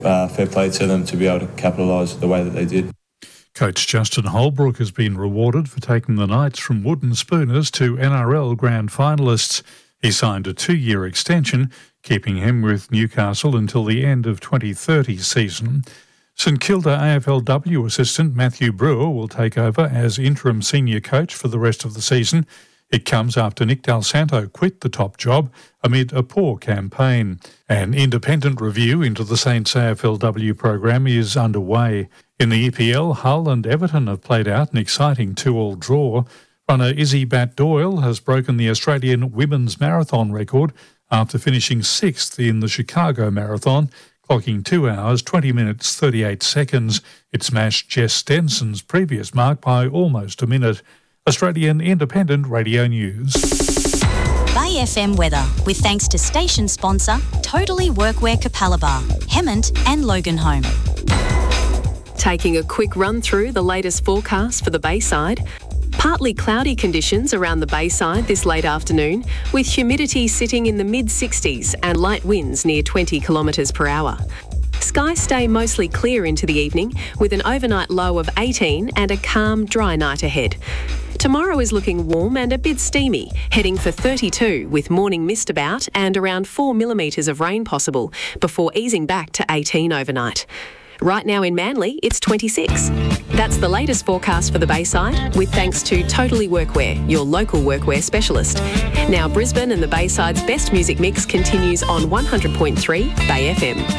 Fair play to them to be able to capitalise the way that they did. Coach Justin Holbrook has been rewarded for taking the Knights from wooden spooners to NRL grand finalists. He signed a 2-year extension, keeping him with Newcastle until the end of 2030 season. St Kilda AFLW assistant Matthew Brewer will take over as interim senior coach for the rest of the season. It comes after Nick Del Santo quit the top job amid a poor campaign. An independent review into the Saints AFLW program is underway. In the EPL, Hull and Everton have played out an exciting 2-2 draw. Runner Izzy Bat Doyle has broken the Australian women's marathon record after finishing 6th in the Chicago Marathon, clocking 2 hours, 20 minutes, 38 seconds. It smashed Jess Stenson's previous mark by almost a minute. Australian Independent Radio News. Bay FM weather, with thanks to station sponsor Totally Workwear Capalaba, Hemmant and Loganholme. Taking a quick run through the latest forecast for the Bayside. Partly cloudy conditions around the Bayside this late afternoon, with humidity sitting in the mid-60s and light winds near 20 kilometres per hour. Skies stay mostly clear into the evening, with an overnight low of 18 and a calm, dry night ahead. Tomorrow is looking warm and a bit steamy, heading for 32 with morning mist about and around 4 millimetres of rain possible, before easing back to 18 overnight. Right now in Manly, it's 26. That's the latest forecast for the Bayside, with thanks to Totally Workwear, your local workwear specialist. Now Brisbane and the Bayside's best music mix continues on 100.3 Bay FM.